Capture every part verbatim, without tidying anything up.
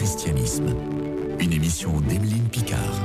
christianisme. Une émission d'Emeline Picard.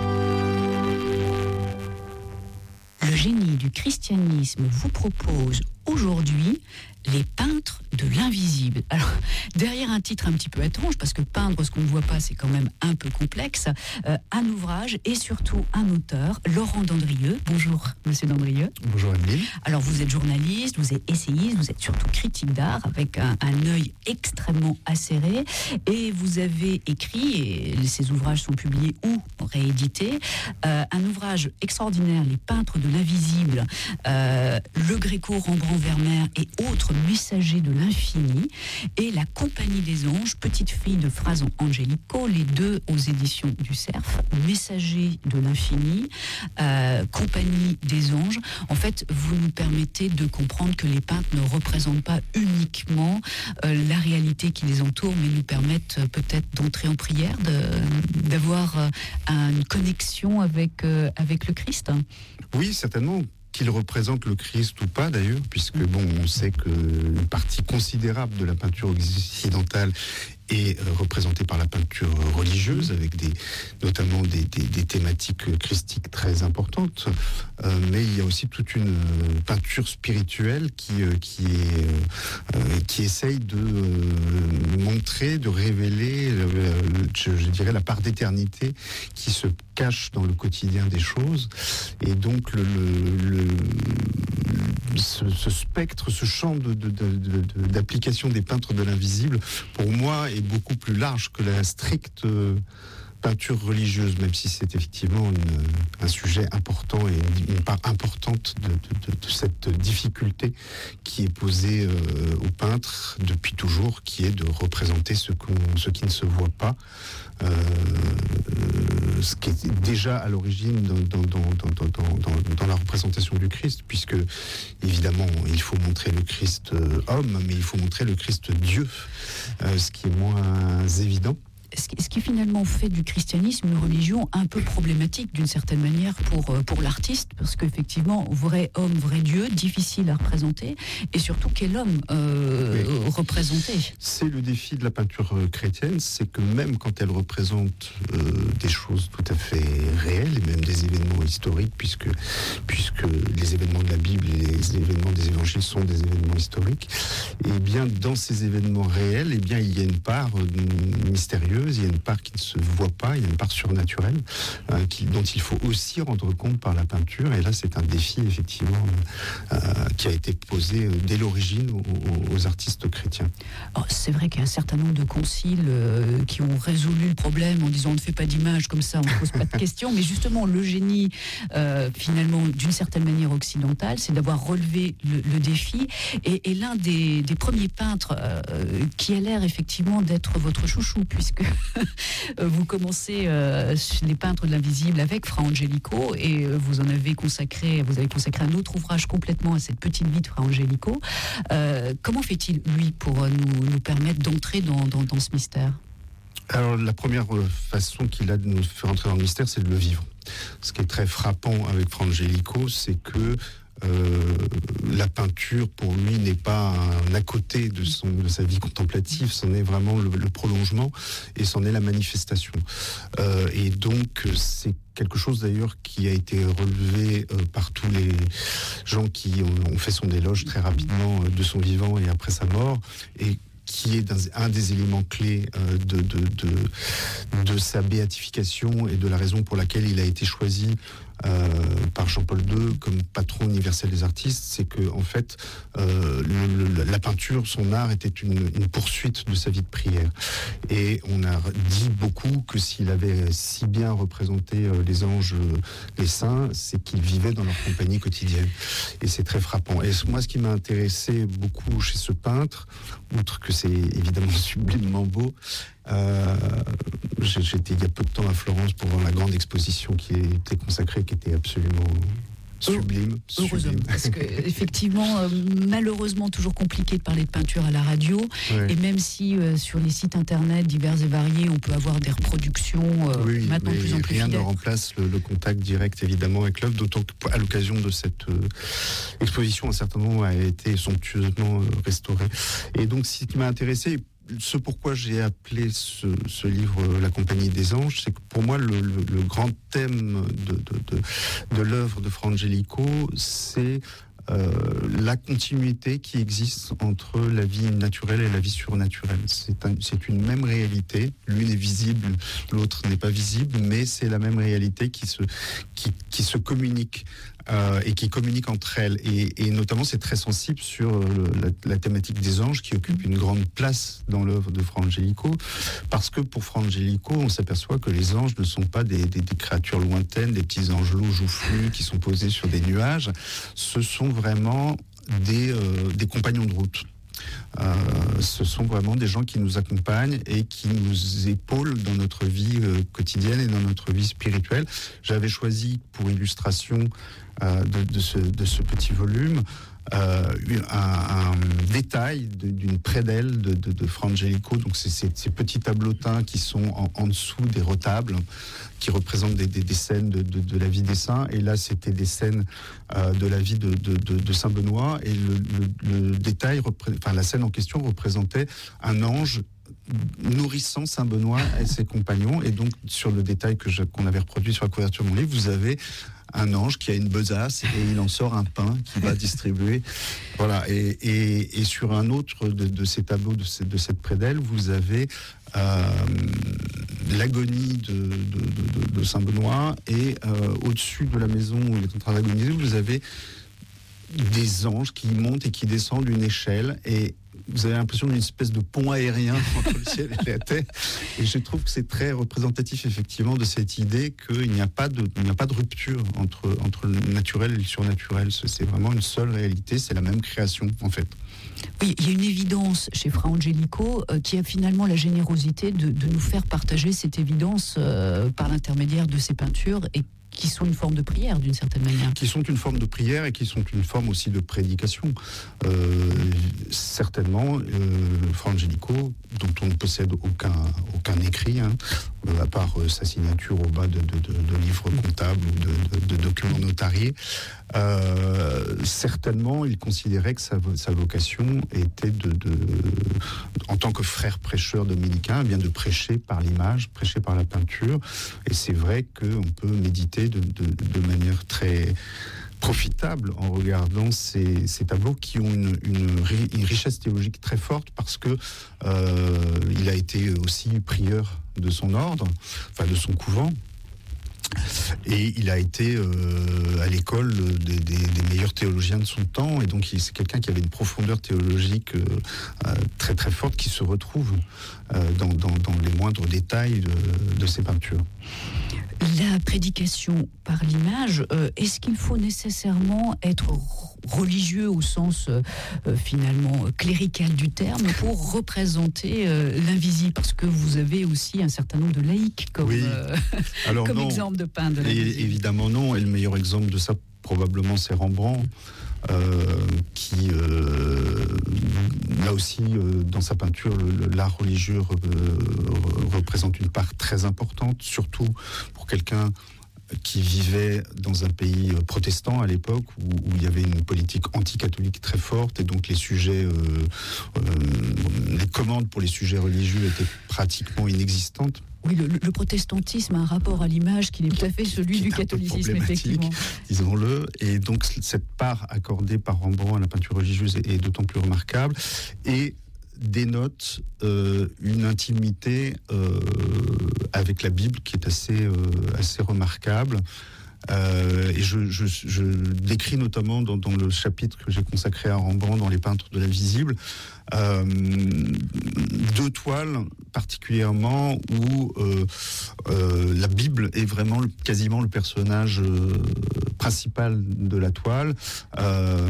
Le génie du christianisme vous propose aujourd'hui les peintres de l'invisible. Alors, derrière un titre un petit peu étrange, parce que peindre ce qu'on ne voit pas, c'est quand même un peu complexe, euh, un ouvrage et surtout un auteur, Laurent Dandrieux. Bonjour, monsieur Dandrieux. Bonjour, Emeline. Alors, vous êtes journaliste, vous êtes essayiste, vous êtes surtout critique d'art, avec un, un œil extrêmement acéré, et vous avez écrit, et ces ouvrages sont publiés ou réédités, euh, un ouvrage extraordinaire, Les peintres de l'invisible, euh, Le Gréco, Rembrandt, Vermeer et autres messagers de l'infini, et La Compagnie des anges, petite fille de Fra Angelico, les deux aux éditions du Cerf, Messagers de l'infini, euh, Compagnie des anges. En fait, vous nous permettez de comprendre que les peintres ne représentent pas uniquement euh, la réalité qui les entoure, mais nous permettent euh, peut-être d'entrer en prière, de, d'avoir euh, une connexion avec, euh, avec le Christ. Oui, certainement. Qu'il représente le Christ ou pas d'ailleurs, puisque bon, on sait qu'une partie considérable de la peinture occidentale est représentée par la peinture religieuse, avec des, notamment des, des, des thématiques christiques très importantes. Euh, mais il y a aussi toute une peinture spirituelle qui, qui, est, euh, qui essaye de montrer, de révéler, euh, je, je dirais, la part d'éternité qui se cache dans le quotidien des choses. Et donc, le, le, le Ce, ce spectre, ce champ de, de, de, de, d'application des peintres de l'invisible, pour moi, est beaucoup plus large que la stricte peinture religieuse, même si c'est effectivement une, un sujet important et une, une part importante de, de, de, de cette difficulté qui est posée euh, aux peintres depuis toujours, qui est de représenter ce, qu'on, ce qui ne se voit pas, euh, ce qui est déjà à l'origine dans, dans, dans, dans, dans, dans, dans la représentation du Christ, puisque évidemment il faut montrer le Christ euh, homme, mais il faut montrer le Christ Dieu, euh, ce qui est moins évident. Ce qui, ce qui finalement fait du christianisme une religion un peu problématique d'une certaine manière pour, pour l'artiste, parce qu'effectivement, vrai homme, vrai Dieu, difficile à représenter, et surtout quel homme euh, oui. représenté. C'est le défi de la peinture chrétienne, c'est que même quand elle représente euh, des choses tout à fait réelles, et même des événements historiques, puisque, puisque les événements de la Bible et les événements des évangiles sont des événements historiques, et bien dans ces événements réels, et bien il y a une part euh, mystérieuse, il y a une part qui ne se voit pas, il y a une part surnaturelle euh, qui, dont il faut aussi rendre compte par la peinture. Et là, c'est un défi, effectivement, euh, qui a été posé dès l'origine aux, aux artistes chrétiens. Oh, c'est vrai qu'il y a un certain nombre de conciles euh, qui ont résolu le problème en disant on ne fait pas d'image comme ça, on ne pose pas de questions. Mais justement, le génie, euh, finalement, d'une certaine manière occidentale, c'est d'avoir relevé le, le défi. Et, et l'un des, des premiers peintres euh, qui a l'air effectivement d'être votre chouchou, puisque vous commencez euh, les peintres de l'invisible avec Fra Angelico, et vous en avez consacré, vous avez consacré un autre ouvrage complètement à cette petite vie de Fra Angelico. Euh, comment fait-il, lui, pour nous, nous permettre d'entrer dans, dans, dans ce mystère ? Alors, la première façon qu'il a de nous faire entrer dans le mystère, c'est de le vivre. Ce qui est très frappant avec Fra Angelico, c'est que Euh, la peinture, pour lui, n'est pas un à côté de, son, de sa vie contemplative, c'en est vraiment le, le prolongement, et c'en est la manifestation. Euh, et donc, c'est quelque chose d'ailleurs qui a été relevé euh, par tous les gens qui ont, ont fait son éloge très rapidement euh, de son vivant et après sa mort, et qui est un des éléments clés euh, de, de, de, de sa béatification et de la raison pour laquelle il a été choisi euh, par Jean-Paul deux comme patron universel des artistes, c'est que en fait euh, le, le, la peinture, son art était une, une poursuite de sa vie de prière. Et on a dit beaucoup que s'il avait si bien représenté euh, les anges, euh, les saints, c'est qu'il vivait dans leur compagnie quotidienne. Et c'est très frappant. Et moi, ce qui m'a intéressé beaucoup chez ce peintre, outre que c'est évidemment sublimement beau, Euh, j'étais il y a peu de temps à Florence pour voir la grande exposition qui était consacrée, qui était absolument sublime. Heureusement, sublime. parce que effectivement, euh, malheureusement, toujours compliqué de parler de peinture à la radio. Ouais. Et même si euh, sur les sites internet divers et variés, on peut avoir des reproductions euh, oui, maintenant mais plus en plus rien fidèles. ne remplace le, le contact direct, évidemment, avec l'œuvre. D'autant qu'à l'occasion de cette euh, exposition, un certain nombre a été somptueusement euh, restauré. Et donc, ce qui m'a intéressé, ce pourquoi j'ai appelé ce, ce livre La Compagnie des Anges, c'est que pour moi, le, le, le grand thème de, de, de, de l'œuvre de Fra Angelico, c'est euh, la continuité qui existe entre la vie naturelle et la vie surnaturelle. C'est, un, c'est une même réalité. L'une est visible, l'autre n'est pas visible, mais c'est la même réalité qui se, qui, qui se communique. Euh, et qui communiquent entre elles. Et, et notamment, c'est très sensible sur le, la, la thématique des anges qui occupe une grande place dans l'œuvre de Fra Angelico, parce que pour Fra Angelico, on s'aperçoit que les anges ne sont pas des, des, des créatures lointaines, des petits angelots joufflus qui sont posés sur des nuages. Ce sont vraiment des, euh, des compagnons de route. Euh, ce sont vraiment des gens qui nous accompagnent et qui nous épaulent dans notre vie euh, quotidienne et dans notre vie spirituelle. J'avais choisi pour illustration euh, de, de, ce, de ce petit volume euh, un, un détail de, d'une prédelle de, de, de Fra Angelico. Donc c'est ces, ces petits tableautins qui sont en, en dessous des retables, qui représentent des, des, des scènes de, de, de la vie des saints. Et là, c'était des scènes euh, de la vie de, de, de, de Saint Benoît. Et le, le, le détail, repré... enfin la scène en question représentait un ange nourrissant Saint Benoît et ses compagnons. Et donc, sur le détail que je, qu'on avait reproduit sur la couverture de mon livre, vous avez un ange qui a une besace et il en sort un pain qu'il va distribuer. Voilà. Et, et, et sur un autre de, de ces tableaux de, ces, de cette prédelle, vous avez euh, l'agonie de, de, de, de Saint Benoît et euh, au-dessus de la maison où il est en train d'agoniser, vous avez des anges qui montent et qui descendent d'une échelle, et vous avez l'impression d'une espèce de pont aérien entre le ciel et la terre. Et je trouve que c'est très représentatif effectivement de cette idée qu'il n'y a pas de, il n'y a pas de rupture entre, entre le naturel et le surnaturel. C'est vraiment une seule réalité, c'est la même création en fait. Oui, il y a une évidence chez Fra Angelico euh, qui a finalement la générosité de, de nous faire partager cette évidence euh, par l'intermédiaire de ses peintures, et qui sont une forme de prière d'une certaine manière. Qui sont une forme de prière et qui sont une forme aussi de prédication. Euh, certainement, euh, Fra Angelico, dont on ne possède aucun, aucun écrit, hein, à part euh, sa signature au bas de, de, de, de livres comptables ou de, de, de documents notariés, euh, certainement, il considérait que sa, sa vocation était de, de, en tant que frère prêcheur dominicain, eh bien de prêcher par l'image, prêcher par la peinture. Et c'est vrai qu'on peut méditer de, de, de manière très profitable en regardant ces, ces tableaux qui ont une, une, une richesse théologique très forte, parce que euh, il a été aussi prieur de son ordre, enfin de son couvent. Et il a été euh, à l'école des, des, des meilleurs théologiens de son temps, et donc il, c'est quelqu'un qui avait une profondeur théologique euh, euh, très très forte, qui se retrouve euh, dans, dans, dans les moindres détails de, de ses peintures. La prédication par l'image, euh, est-ce qu'il faut nécessairement être religieux au sens euh, finalement clérical du terme pour représenter euh, l'invisible? Parce que vous avez aussi un certain nombre de laïcs comme, oui. euh, Alors comme non, exemple de peintre de l'invisible. Évidemment non, et le meilleur exemple de ça probablement c'est Rembrandt. Euh, qui, euh, là aussi, euh, dans sa peinture, le, l'art religieux re, re, représente une part très importante, surtout pour quelqu'un qui vivait dans un pays protestant à l'époque, où, où il y avait une politique anticatholique très forte, et donc les sujets, euh, euh, les commandes pour les sujets religieux étaient pratiquement inexistantes. Oui, le, le protestantisme a un rapport à l'image qui est tout à fait celui du catholicisme, effectivement. Disons-le. Et donc, cette part accordée par Rembrandt à la peinture religieuse est, est d'autant plus remarquable et dénote euh, une intimité euh, avec la Bible qui est assez, euh, assez remarquable. Euh, et je, je, je décris notamment dans, dans le chapitre que j'ai consacré à Rembrandt dans les peintres de l'invisible, euh, deux toiles particulièrement où euh, euh, la Bible est vraiment le, quasiment le personnage euh, principal de la toile. Euh,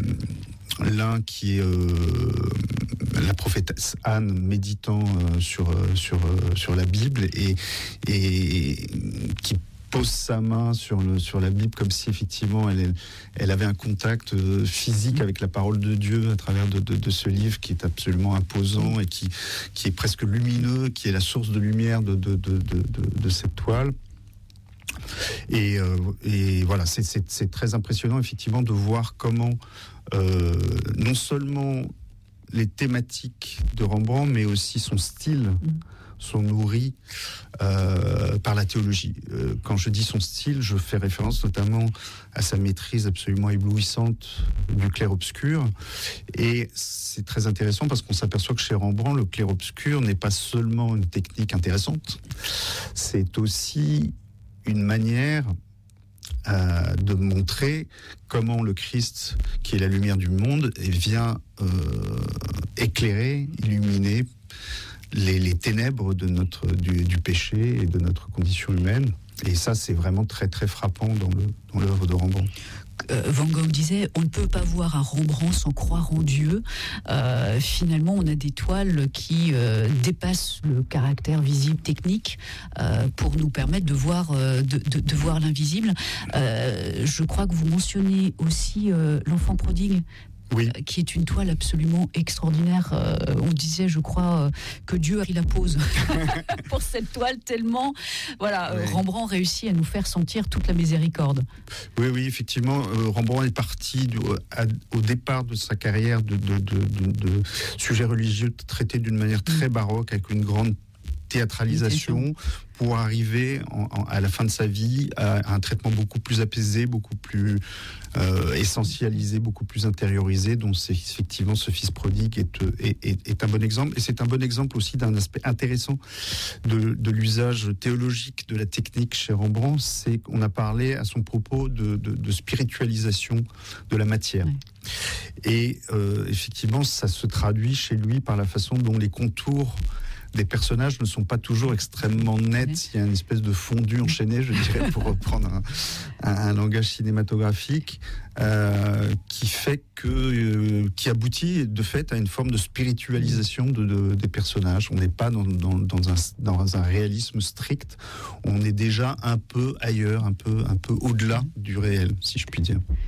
L'un qui est euh, la prophétesse Anne méditant euh, sur, sur, sur la Bible et, et qui pose sa main sur, le, sur la Bible comme si effectivement elle, elle avait un contact physique avec la parole de Dieu à travers de, de, de ce livre qui est absolument imposant et qui, qui est presque lumineux, qui est la source de lumière de, de, de, de, de, de cette toile. Et, euh, et voilà, c'est, c'est, c'est très impressionnant effectivement de voir comment euh, non seulement les thématiques de Rembrandt, mais aussi son style, mmh. sont nourris euh, par la théologie. Euh, quand je dis son style, je fais référence notamment à sa maîtrise absolument éblouissante du clair-obscur. Et c'est très intéressant parce qu'on s'aperçoit que chez Rembrandt, le clair-obscur n'est pas seulement une technique intéressante, c'est aussi une manière euh, de montrer comment le Christ, qui est la lumière du monde, vient euh, éclairer, illuminer Les, les ténèbres de notre, du, du péché et de notre condition humaine. Et ça, c'est vraiment très, très frappant dans, le, dans l'œuvre de Rembrandt. Euh, Van Gogh disait, on ne peut pas voir un Rembrandt sans croire en Dieu. Euh, finalement, on a des toiles qui euh, dépassent le caractère visible technique euh, pour nous permettre de voir, euh, de, de, de voir l'invisible. Euh, je crois que vous mentionnez aussi euh, l'enfant prodigue. Oui. Qui est une toile absolument extraordinaire. Euh, on disait, je crois, euh, que Dieu a pris la pause pour cette toile, tellement voilà, oui. euh, Rembrandt réussit à nous faire sentir toute la miséricorde. Oui, oui, effectivement, euh, Rembrandt est parti du, à, au départ de sa carrière de, de, de, de, de sujets religieux traités d'une manière très baroque, avec une grande théâtralisation, pour arriver en, en, à la fin de sa vie à, à un traitement beaucoup plus apaisé, beaucoup plus euh, essentialisé, beaucoup plus intériorisé, dont c'est effectivement ce fils prodigue est, est, est, est un bon exemple. Et c'est un bon exemple aussi d'un aspect intéressant de, de l'usage théologique de la technique chez Rembrandt, c'est qu'on a parlé à son propos de, de, de spiritualisation de la matière. Oui. Et euh, effectivement, ça se traduit chez lui par la façon dont les contours des personnages ne sont pas toujours extrêmement nets. Il y a une espèce de fondu enchaîné, je dirais, pour reprendre un, un, un langage cinématographique, euh, qui fait que, euh, qui aboutit de fait à une forme de spiritualisation de, de, des personnages. On n'est pas dans, dans, dans, un, dans un réalisme strict. On est déjà un peu ailleurs, un peu, un peu au-delà du réel, si je puis dire.